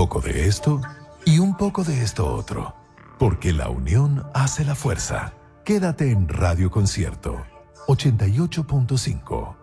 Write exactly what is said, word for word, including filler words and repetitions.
poco de esto y un poco de esto otro. Porque la unión hace la fuerza. Quédate en Radio Concierto ochenta y ocho punto cinco.